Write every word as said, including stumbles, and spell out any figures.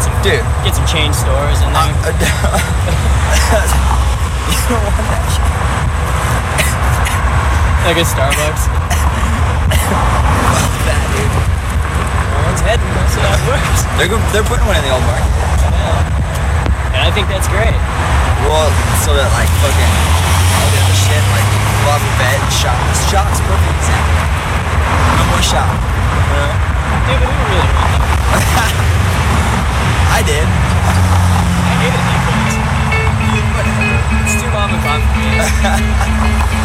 some Dude. get some chain stores in there. Uh, you don't want that shit. Like a Starbucks. Fuck that, dude. No one's heading. That's how it works. They're go- they're putting one in the old market. Yeah. And I think that's great. Well, so that like fucking all the other shit, like we'll have a vet and shop. This shop's a perfect example. No more shop. You know? Yeah, but who really want that? I did. I hate it like this. Whatever. It's too mom and pop for me.